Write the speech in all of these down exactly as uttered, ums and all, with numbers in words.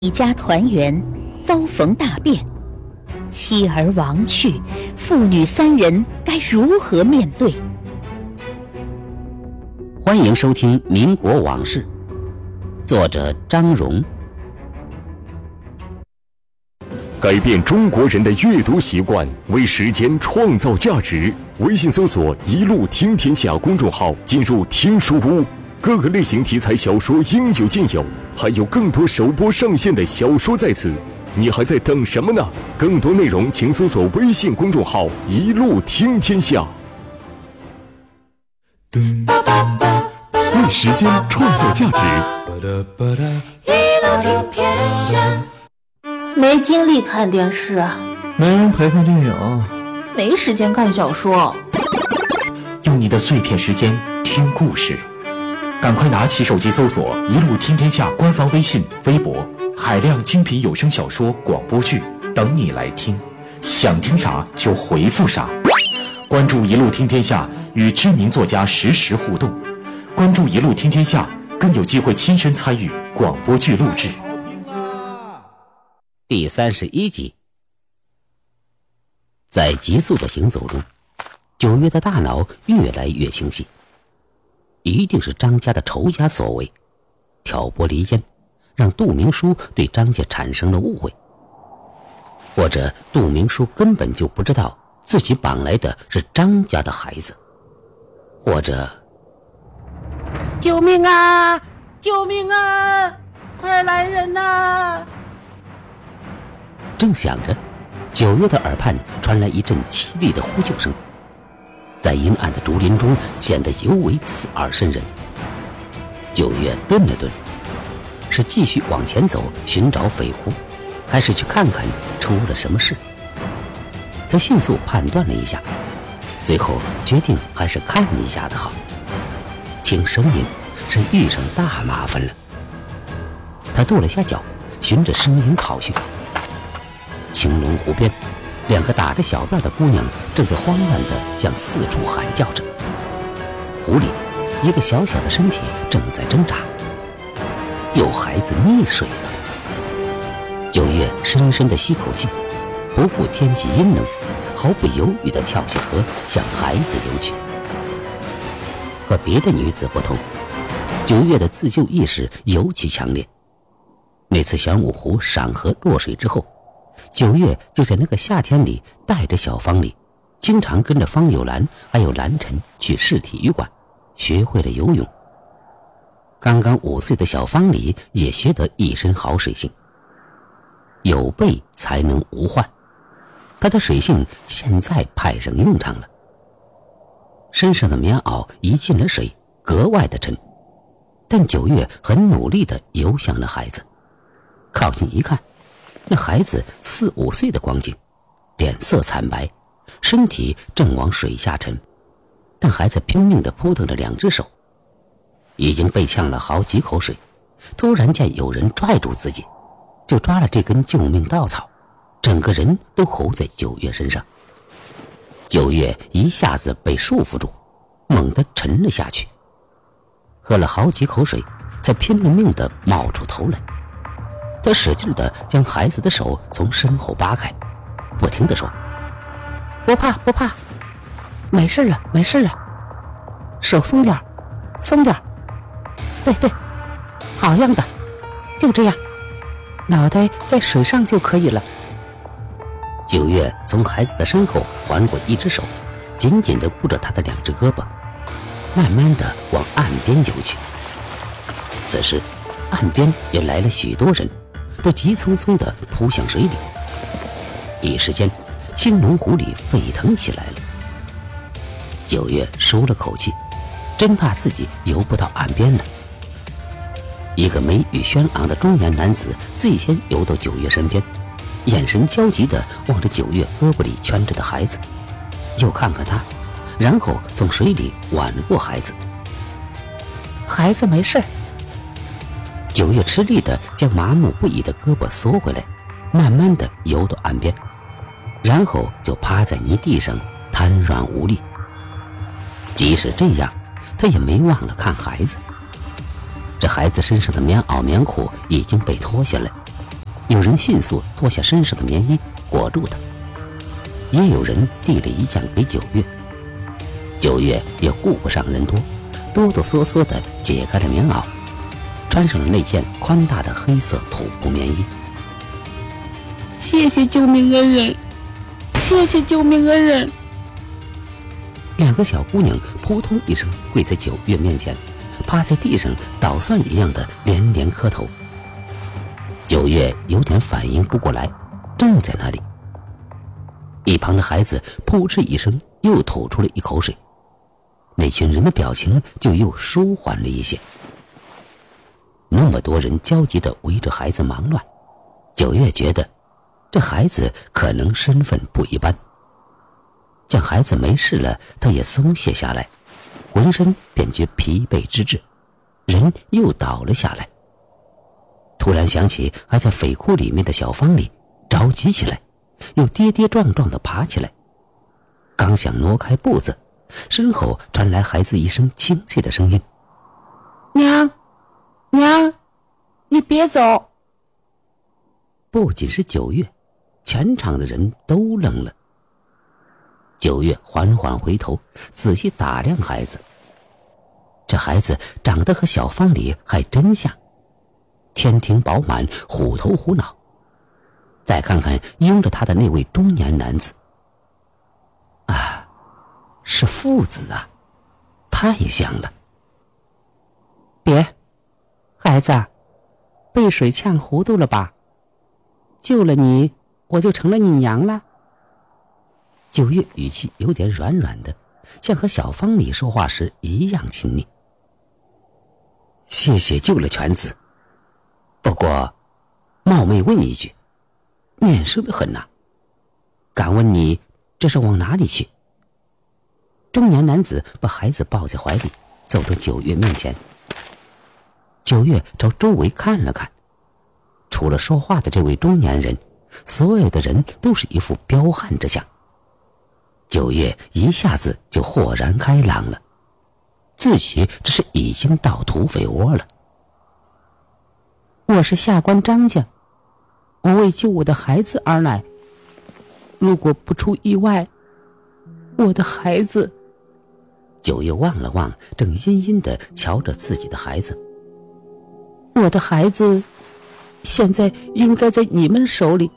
一家团圆，遭逢大变，妻儿亡去，父女三人该如何面对？ 欢迎收听《民国往事》，作者张荣。 改变中国人的阅读习惯，为时间创造价值。微信搜索“一路听天下”公众号，进入听书屋，各个类型题材小说应有尽有，还有更多首播上线的小说在此，你还在等什么呢？更多内容请搜索微信公众号“一路听天下”。为时间创造价值， 一路听天下。 没精力看电视啊， 没人陪看电影， 没时间看小说。 用你的碎片时间听故事，赶快拿起手机搜索“一路听天下”官方微信、微博，海量精品有声小说、广播剧等你来听，想听啥就回复啥。关注“一路听天下”，与知名作家实时互动。关注“一路听天下”，更有机会亲身参与广播剧录制。 第三十一集。在急速的行走中，九月的大脑越来越清晰。一定是张家的仇家所为，挑拨离间，让杜明书对张家产生了误会。或者杜明书根本就不知道自己绑来的是张家的孩子。或者， 救命啊！救命啊！快来人啊！ 正想着，九月的耳畔传来一阵凄厉的呼救声，在阴暗的竹林中显得尤为刺耳渗人。九月顿了顿，是继续往前走寻找匪狐，还是去看看出了什么事？他迅速判断了一下，最后决定还是看一下的好。听声音是遇上大麻烦了。他跺了下脚，循着声音跑去。青龙湖边，两个打着小辫的姑娘正在慌乱地向四处喊叫着。湖里，一个小小的身体正在挣扎，有孩子溺水了。九月深深地吸口气，不顾天气阴冷，毫不犹豫地跳下河，向孩子游去。和别的女子不同，九月的自救意识尤其强烈。每次玄武湖赏荷落水之后，九月就在那个夏天里带着小方里，经常跟着方有兰还有兰晨去市体育馆，学会了游泳。刚刚五岁的小方里也学得一身好水性。有备才能无患，他的水性现在派上用场了。身上的棉袄一进了水，格外的沉，但九月很努力地游向了孩子。靠近一看，那孩子四五岁的光景，脸色惨白，身体正往水下沉，但孩子拼命地扑腾着两只手，已经被呛了好几口水。突然见有人拽住自己，就抓了这根救命稻草，整个人都糊在九月身上。九月一下子被束缚住，猛地沉了下去，喝了好几口水，才拼了命地冒出头来。他使劲地将孩子的手从身后扒开，不停地说：“不怕不怕，没事了没事了，手松点松点，对对，好样的，就这样，脑袋在水上就可以了。”九月从孩子的身后环过一只手，紧紧地箍着他的两只胳膊，慢慢地往岸边游去。此时岸边也来了许多人，都急匆匆地扑向水里。一时间，青龙湖里沸腾起来了。九月舒了口气，真怕自己游不到岸边了。一个眉宇轩昂的中年男子最先游到九月身边，眼神焦急地望着九月胳膊里圈着的孩子，又看看他，然后从水里挽过孩子。孩子没事。九月吃力地将麻木不已的胳膊缩回来，慢慢地游到岸边，然后就趴在泥地上瘫软无力。即使这样，他也没忘了看孩子。这孩子身上的棉袄棉裤已经被脱下来， 有人迅速脱下身上的棉衣裹住他，也有人递了一件给九月。九月也顾不上人多，哆哆嗦嗦地解开了棉袄，穿上了那件宽大的黑色土布棉衣。 谢谢救命恩人，谢谢救命恩人！ 两个小姑娘扑通一声跪在九月面前，趴在地上捣蒜一样的连连磕头。九月有点反应不过来，怔在那里。一旁的孩子扑哧一声又吐出了一口水，那群人的表情就又舒缓了一些。那么多人焦急地围着孩子忙乱，九月觉得这孩子可能身份不一般。见孩子没事了，他也松懈下来，浑身便觉疲惫之至，人又倒了下来。突然想起还在匪窟里面的小方里，着急起来，又跌跌撞撞地爬起来。刚想挪开步子，身后传来孩子一声清脆的声音：“ 娘，娘，你别走！” 不仅是九月，全场的人都愣了。九月缓缓回头，仔细打量孩子。这孩子长得和小方里还真像，天庭饱满，虎头虎脑。再看看拥着他的那位中年男子，啊，是父子啊，太像了。 别，孩子，被水呛糊涂了吧？救了你，我就成了你娘了。 九月语气有点软软的，像和小方里说话时一样亲昵。谢谢救了犬子，不过冒昧问一句，面生得很呐、啊，敢问你这是往哪里去？中年男子把孩子抱在怀里，走到九月面前。九月朝周围看了看，除了说话的这位中年人，所有的人都是一副彪悍之相。九月一下子就豁然开朗了，自己这是已经到土匪窝了。 我是下官张家，我为救我的孩子而来。如果不出意外，我的孩子…… 九月望了望，正阴阴地瞧着自己的孩子。 我的孩子现在应该在你们手里。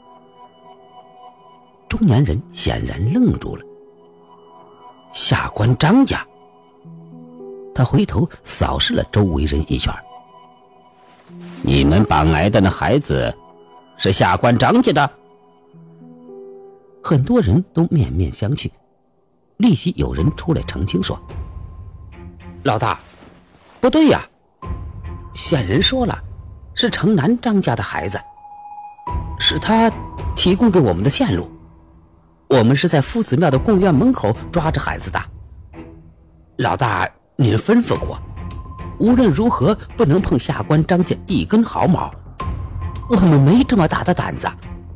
中年人显然愣住了。下官张家。他回头扫视了周围人一圈。你们绑来的那孩子是下官张家的？很多人都面面相觑，立即有人出来澄清说：老大，不对呀，县人说了，是城南张家的孩子，是他提供给我们的线路。我们是在夫子庙的贡院门口抓着孩子的。老大您吩咐过，无论如何不能碰下官张家一根毫毛，我们没这么大的胆子。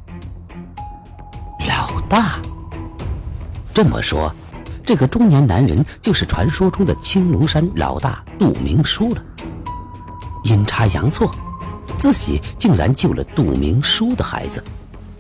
老大，这么说，这个中年男人就是传说中的青龙山老大杜明书了。阴差阳错，自己竟然救了杜明书的孩子。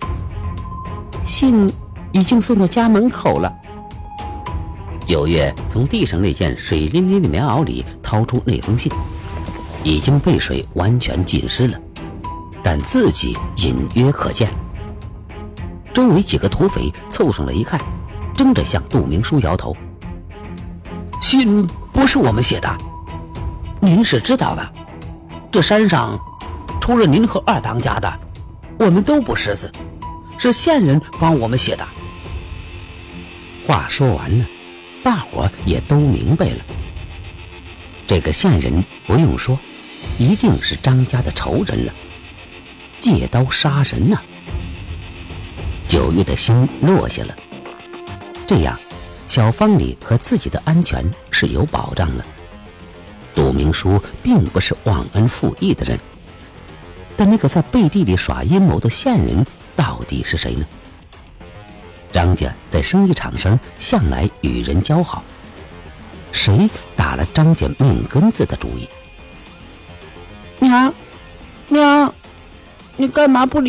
信已经送到家门口了。 九月从地上那件水淋淋的棉袄里掏出那封信，已经被水完全浸湿了，但字迹隐约可见。周围几个土匪凑上来一看，争着向杜明书摇头：信不是我们写的，您是知道的，这山上除了您和二当家的，我们都不识字，是县人帮我们写的。话说完了，大伙也都明白了，这个县人不用说，一定是张家的仇人了，借刀杀人啊。九月的心落下了，这样小方里和自己的安全是有保障了。杜明书并不是忘恩负义的人，但那个在背地里耍阴谋的县人到底是谁呢？张家在生意场上向来与人交好，谁打了张家命根子的主意？ 娘，娘，你干嘛不理